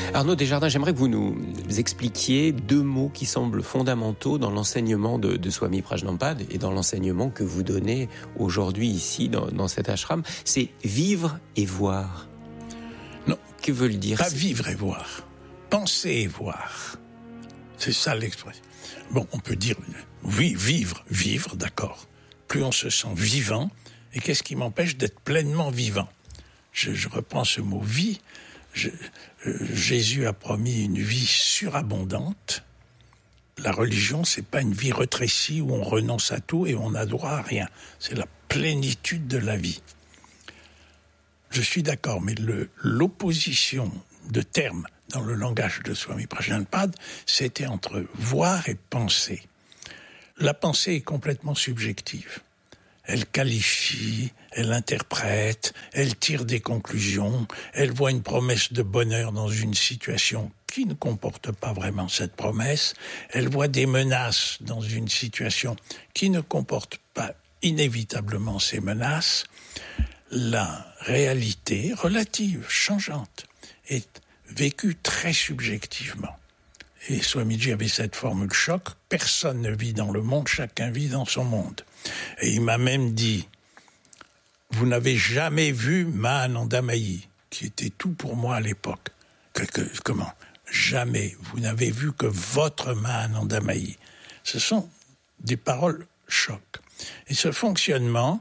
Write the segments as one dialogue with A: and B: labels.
A: Arnaud Desjardins, j'aimerais que vous nous expliquiez deux mots qui semblent fondamentaux dans l'enseignement de Swami Prajnampad et dans l'enseignement que vous donnez aujourd'hui ici dans cet ashram. C'est vivre et voir.
B: Non.
A: Que veut le dire?
B: Pas vivre et voir. Penser et voir. C'est ça l'expression. Bon, on peut dire, oui, vivre, d'accord. Plus on se sent vivant, et qu'est-ce qui m'empêche d'être pleinement vivant? Je reprends ce mot vie. Jésus a promis une vie surabondante. La religion, c'est pas une vie rétrécie où on renonce à tout et on n'a droit à rien. C'est la plénitude de la vie. Je suis d'accord, mais l'opposition de termes dans le langage de Swami Prajnampad, c'était entre voir et penser. La pensée est complètement subjective. Elle qualifie, elle interprète, elle tire des conclusions, elle voit une promesse de bonheur dans une situation qui ne comporte pas vraiment cette promesse, elle voit des menaces dans une situation qui ne comporte pas inévitablement ces menaces. La réalité relative, changeante, est vécue très subjectivement. Et Swamiji avait cette formule choc, personne ne vit dans le monde, chacun vit dans son monde. Et il m'a même dit, vous n'avez jamais vu Mahananda Mahi, qui était tout pour moi à l'époque. Comment? Jamais. Vous n'avez vu que votre Mahananda Mahi. Ce sont des paroles choc. Et ce fonctionnement,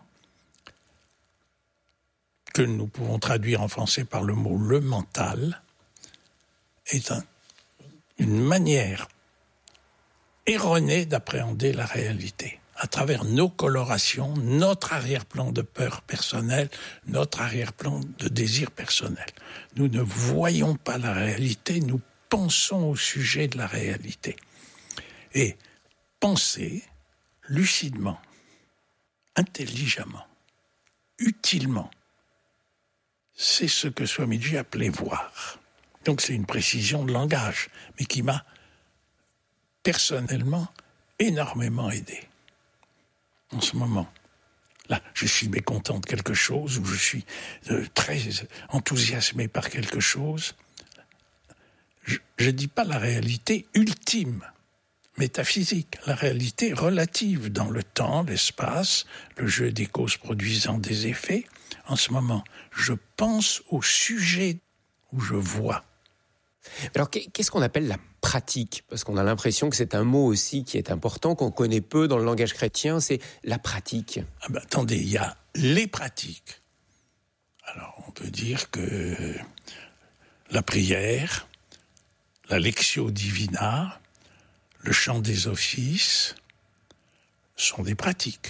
B: que nous pouvons traduire en français par le mot le mental, est une manière erronée d'appréhender la réalité. À travers nos colorations, notre arrière-plan de peur personnelle, notre arrière-plan de désir personnel. Nous ne voyons pas la réalité, nous pensons au sujet de la réalité. Et penser lucidement, intelligemment, utilement, c'est ce que Swamiji appelait voir. Donc c'est une précision de langage, mais qui m'a personnellement énormément aidé. En ce moment, là, je suis mécontent de quelque chose, ou je suis très enthousiasmé par quelque chose. Je ne dis pas la réalité ultime, métaphysique, la réalité relative dans le temps, l'espace, le jeu des causes produisant des effets. En ce moment, je pense au sujet où je vois.
A: Alors, qu'est-ce qu'on appelle la pratique? Parce qu'on a l'impression que c'est un mot aussi qui est important, qu'on connaît peu dans le langage chrétien, c'est la pratique.
B: Attendez, il y a les pratiques. Alors, on peut dire que la prière, la lectio divina, le chant des offices sont des pratiques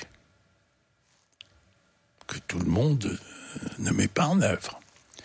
B: que tout le monde ne met pas en œuvre.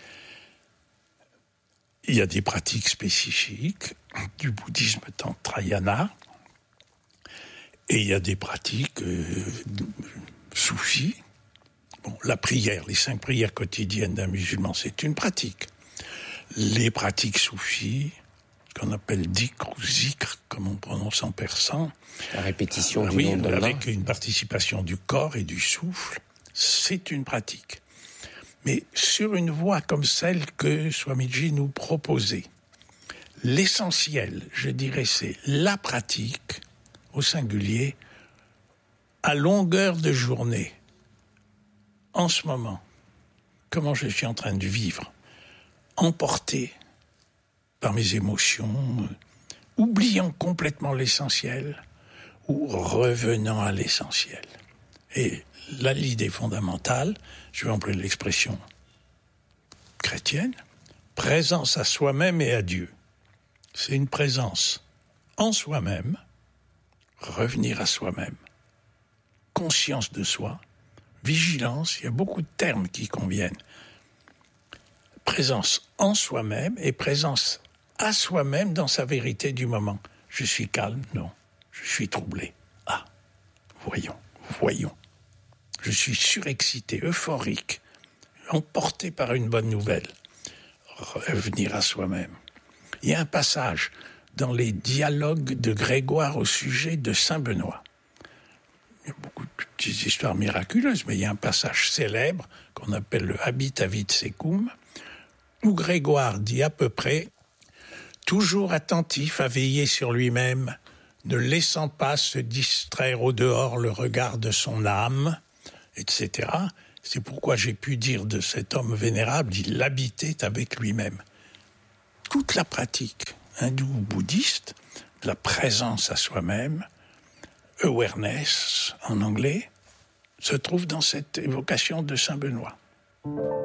B: Il y a des pratiques spécifiques du bouddhisme tantrayana et il y a des pratiques soufis. Bon, la prière, les 5 prières quotidiennes d'un musulman, c'est une pratique. Les pratiques soufis, ce qu'on appelle dhikr ou zikr, comme on prononce en persan,
A: la répétition du nom d'Allah,
B: avec une participation du corps et du souffle, c'est une pratique. Mais sur une voie comme celle que Swamiji nous proposait, l'essentiel, je dirais, c'est la pratique, au singulier, à longueur de journée. En ce moment, comment je suis en train de vivre, emporté par mes émotions, oubliant complètement l'essentiel ou revenant à l'essentiel. Et là, l'idée fondamentale, je vais employer l'expression chrétienne, présence à soi-même et à Dieu. C'est une présence en soi-même, revenir à soi-même, conscience de soi, vigilance, il y a beaucoup de termes qui conviennent. Présence en soi-même et présence à soi-même dans sa vérité du moment. Je suis calme? Non. Je suis troublé? Ah, voyons. Je suis surexcité, euphorique, emporté par une bonne nouvelle. Revenir à soi-même. Il y a un passage dans les dialogues de Grégoire au sujet de Saint Benoît. Il y a beaucoup de petites histoires miraculeuses, mais il y a un passage célèbre qu'on appelle le Habitavit Secum, où Grégoire dit à peu près toujours attentif à veiller sur lui-même, ne laissant pas se distraire au dehors le regard de son âme, etc. C'est pourquoi j'ai pu dire de cet homme vénérable, il habitait avec lui-même. Toute la pratique hindoue ou bouddhiste, la présence à soi-même, awareness en anglais, se trouve dans cette évocation de Saint Benoît.